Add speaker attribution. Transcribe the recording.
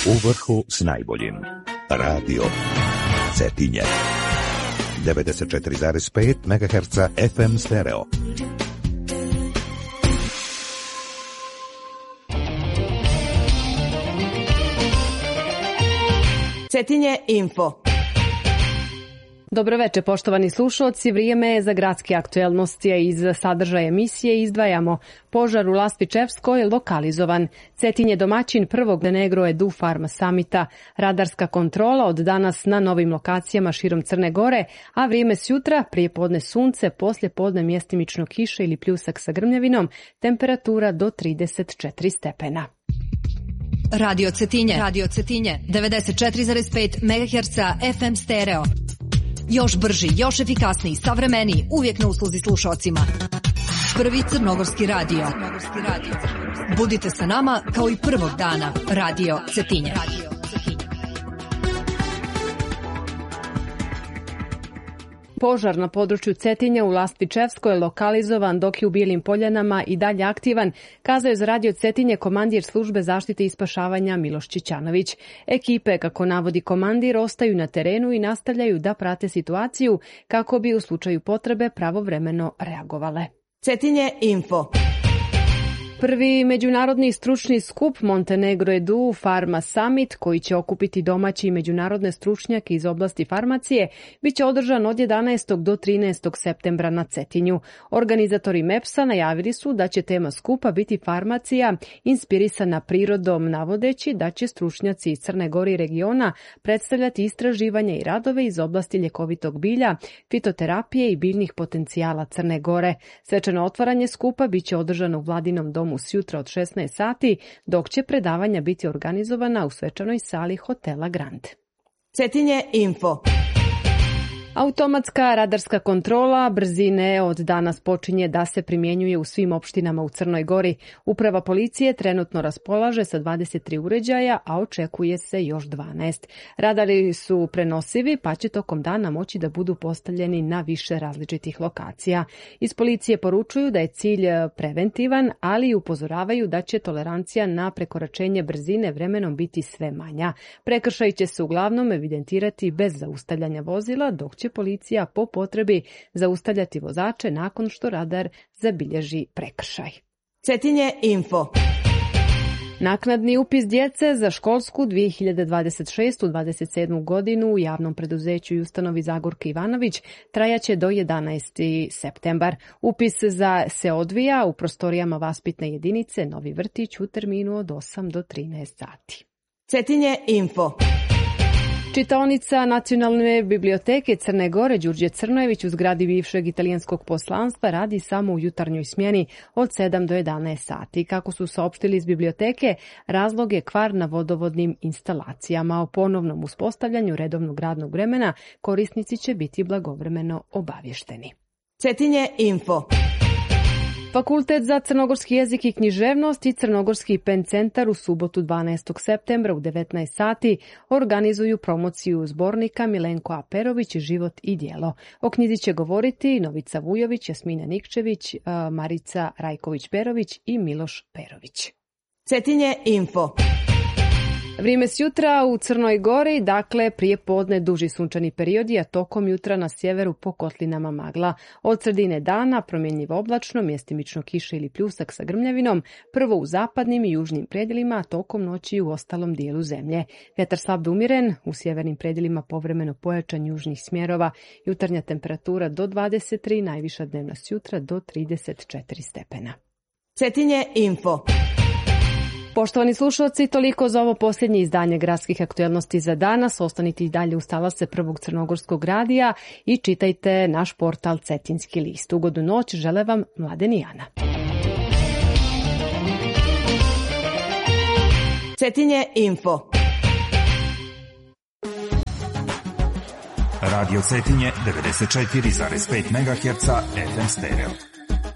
Speaker 1: U vrhu s najboljim. Radio Cetinje. 94,5 MHz FM stereo.
Speaker 2: Cetinje info. Dobroveče, poštovani slušalci, vrijeme je za gradske aktuelnosti, a iz sadržaja emisije izdvajamo: požar u Laspičevskoj lokalizovan, Cetinje domaćin prvog Negro Edu Farma Samita, radarska kontrola od danas na novim lokacijama širom Crne Gore, a vrijeme s jutra, prije podne sunce, poslije podne mjestimično kiše ili pljusak sa grmljavinom, temperatura do 34 stepena.
Speaker 3: Radio Cetinje, 94,5 MHz FM stereo. Još brži, još efikasniji, savremeniji, uvijek na usluzi slušocima. Prvi crnogorski radio. Budite sa nama kao i prvog dana. Radio Cetinje.
Speaker 2: Požar na području Cetinja u Laspičevskoj je lokalizovan, dok je u Bijelim Poljanama i dalje aktivan, kazao je za Radio Cetinje komandir službe zaštite i spašavanja Miloš Čičanović. Ekipe, kako navodi komandir, ostaju na terenu i nastavljaju da prate situaciju kako bi u slučaju potrebe pravovremeno reagovale. Cetinje info. Prvi međunarodni stručni skup Montenegro Edu Farma Summit, koji će okupiti domaći i međunarodne stručnjake iz oblasti farmacije, bit će održan od 11. do 13. septembra na Cetinju. Organizatori MEPS-a najavili su da će tema skupa biti farmacija inspirisana prirodom, navodeći da će stručnjaci iz Crne Gore i regiona predstavljati istraživanja i radove iz oblasti ljekovitog bilja, fitoterapije i biljnih potencijala Crne Gore. Svečano otvaranje skupa bit će održano u Vladinom domu sjutra od 16 sati, dok će predavanja biti organizovana u svečanoj sali hotela Grand. Cetinje info. Automatska radarska kontrola brzine od danas počinje da se primjenjuje u svim opštinama u Crnoj Gori. Uprava policije trenutno raspolaže sa 23 uređaja, a očekuje se još 12. Radari su prenosivi, pa će tokom dana moći da budu postavljeni na više različitih lokacija. Iz policije poručuju da je cilj preventivan, ali upozoravaju da će tolerancija na prekoračenje brzine vremenom biti sve manja. Prekršaji će se uglavnom evidentirati bez zaustavljanja vozila, dok će policija po potrebi zaustavljati vozače nakon što radar zabilježi prekršaj. Cetinje info. Naknadni upis djece za školsku 2026-27 godinu u javnom preduzeću i ustanovi Zagorka Ivanović trajaće do 11. septembar. Upis se odvija u prostorijama vaspitne jedinice Novi vrtić u terminu od 8 do 13 sati. Cetinje info. Čitaonica Nacionalne biblioteke Crne Gore Đurđe Crnojević u zgradi bivšeg italijanskog poslanstva radi samo u jutarnjoj smjeni od 7 do 11 sati. Kako su saopštili iz biblioteke, razlog je kvar na vodovodnim instalacijama. O ponovnom uspostavljanju redovnog radnog vremena korisnici će biti blagovremeno obavješteni. Cetinje info. Fakultet za crnogorski jezik i književnost i Crnogorski pen centar u subotu 12. septembra u 19 sati organizuju promociju zbornika Milenko Aperović, Život i djelo. O knjizi će govoriti Novica Vujović, Jasmina Nikčević, Marica Rajković-Perović i Miloš Perović. Cetinje info. Vrijeme s jutra u Crnoj Gori, dakle prije podne duži sunčani periodi, a tokom jutra na sjeveru po kotlinama magla. Od sredine dana promjenjivo oblačno, mjestimično kiše ili pljusak sa grmljavinom, prvo u zapadnim i južnim predjelima, a tokom noći u ostalom dijelu zemlje. Vjetar slab do umiren, u sjevernim predjelima povremeno pojačan južnih smjerova, jutarnja temperatura do 23, najviša dnevna s jutra do 34 stepena. Cetinje info. Poštovani slušalci, toliko za ovo posljednje izdanje gradskih aktuelnosti za danas. Ostanite i dalje uz talase Prvog crnogorskog radija i čitajte naš portal Cetinski list. Ugodnu noć žele vam Mladen i Ana. Cetinje info.
Speaker 4: Radio Cetinje 94,5 MHz FM stereo.